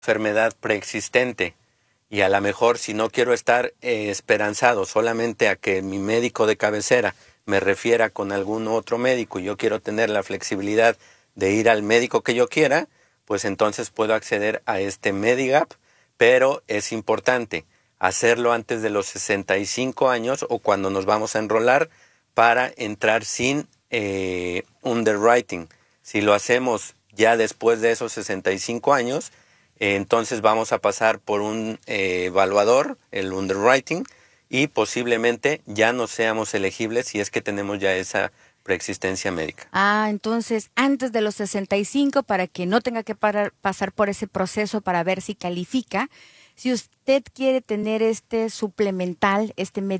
enfermedad preexistente. Y a lo mejor, si no quiero estar esperanzado solamente a que mi médico de cabecera me refiera con algún otro médico y yo quiero tener la flexibilidad de ir al médico que yo quiera, pues entonces puedo acceder a este Medigap, pero es importante hacerlo antes de los 65 años o cuando nos vamos a enrolar para entrar sin underwriting. Si lo hacemos ya después de esos 65 años, entonces vamos a pasar por un evaluador, el underwriting, y posiblemente ya no seamos elegibles si es que tenemos ya esa preexistencia médica. Entonces antes de los 65 para que no tenga que pasar por ese proceso para ver si califica. Si usted quiere tener este suplemental, este